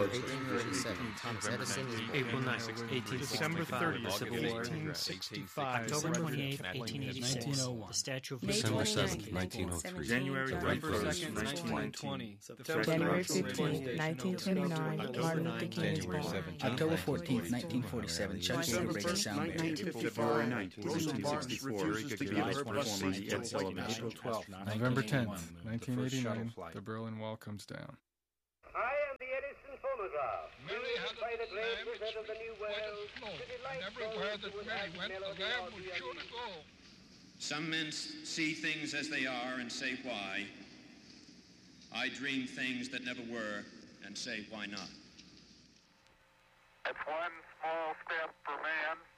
1837, Thomas Edison is born. April 9th, 1865, December 30th, the Civil War. 1865, October 28th, 1886, 1901. the Statue of December Liberty. 7th, 1903. January November 2nd, 1920. 1920. January 15th, 1929, Martin Luther King is born. October 14th, 1947, Chuck Yeager breaks a sound barrier. February 9th, 1864, April 12th, November 10th, 1989, the Berlin Wall comes down. I am the Edison phonograph. Mary had by the a great lamb which wizard of the New went World. slow, and everywhere that Mary went, the lamb was sure to go. Some men see things as they are and say why. I dream things that never were and say why not. It's one small step for man,